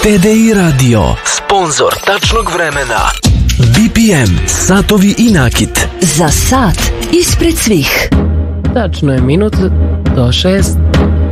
TDI Radio, sponzor tačnog vremena. BPM, satovi i nakit. Za sat ispred svih. Tačno je minut do 6.